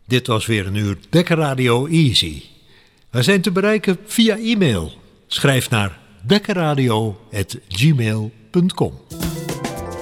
Dit was weer een uur Bekker Radio Easy. Wij zijn te bereiken via e-mail. Schrijf naar bekkerradio@gmail.com.